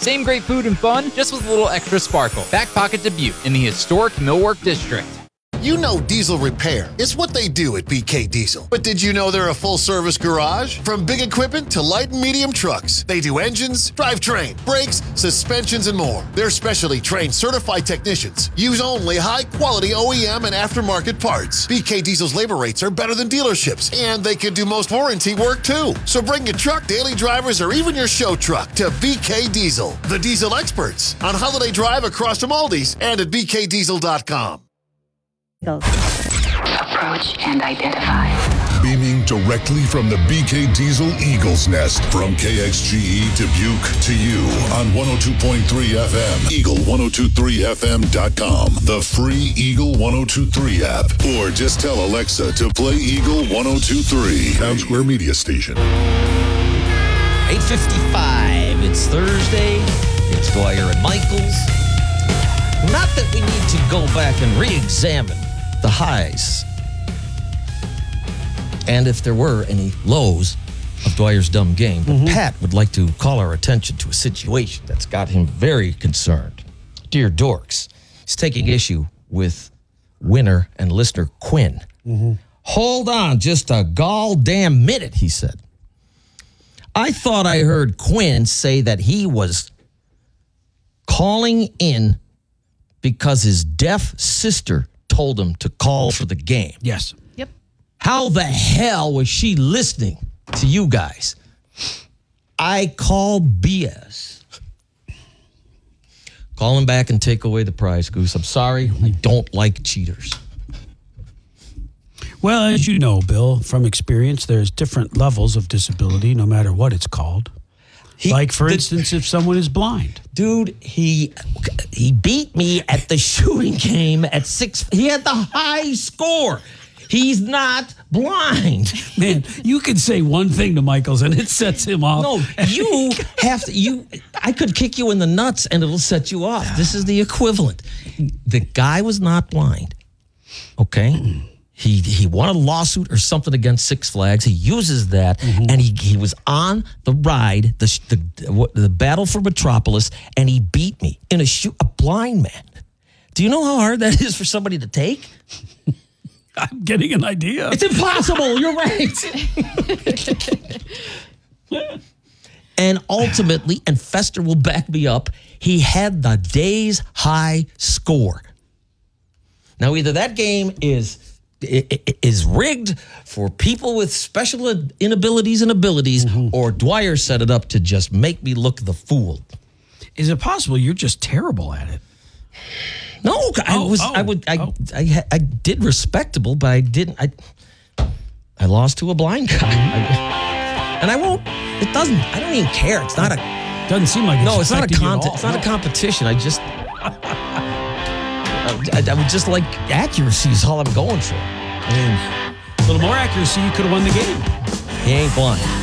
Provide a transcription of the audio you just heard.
Same great food and fun, just with a little extra sparkle. Back Pocket Dubuque in the historic Millwork District. You know diesel repair. It's what they do at BK Diesel. But did you know they're a full-service garage? From big equipment to light and medium trucks. They do engines, drivetrain, brakes, suspensions, and more. Their specially trained certified technicians use only high-quality OEM and aftermarket parts. BK Diesel's labor rates are better than dealerships, and they can do most warranty work too. So bring your truck, daily drivers, or even your show truck to BK Diesel. The diesel experts on Holiday Drive across from Aldi's and at bkdiesel.com. Approach and identify. Beaming directly from the BK Diesel Eagle's Nest from KXGE Dubuque to you on 102.3 FM, Eagle1023FM.com, the free Eagle 1023 app, or just tell Alexa to play Eagle 1023, Town Square Media Station. 8:55. It's Thursday. It's Dwyer and Michaels. Not that we need to go back and re-examine the highs, and if there were any lows of Dwyer's dumb game, but Pat would like to call our attention to a situation that's got him very concerned. Dear Dorks, he's taking issue with winner and listener Quinn. Hold on just a gall-damn minute, he said. I thought I heard Quinn say that he was calling in because his deaf sister told him to call for the game. Yes. Yep. How the hell was she listening to you guys? I call BS. Call him back and take away the prize, Goose. I'm sorry. I don't like cheaters. Well, as you know, Bill, from experience, there's different levels of disability, no matter what it's called. Like, for instance, if someone is blind. Dude, he beat me at the shooting game at 6. He had the high score. He's not blind. Man, you can say one thing to Michaels and it sets him off. No, you have to. I could kick you in the nuts and it'll set you off. This is the equivalent. The guy was not blind. Okay? He won a lawsuit or something against Six Flags. He uses that, and he was on the ride, the battle for Metropolis, and he beat me in a blind man. Do you know how hard that is for somebody to take? I'm getting an idea. It's impossible. You're right. And ultimately, and Fester will back me up, he had the day's high score. Now, either that game is rigged for people with special inabilities and abilities, or Dwyer set it up to just make me look the fool. Is it possible you're just terrible at it? No, I did respectable, but I didn't. I lost to a blind guy, and I won't. It doesn't. I don't even care. It's not a. Doesn't seem like it's no. It's not a affecting you at all. It's not a competition. I would just like accuracy is all I'm going for. I mean, a little more accuracy, you could have won the game. He ain't blind.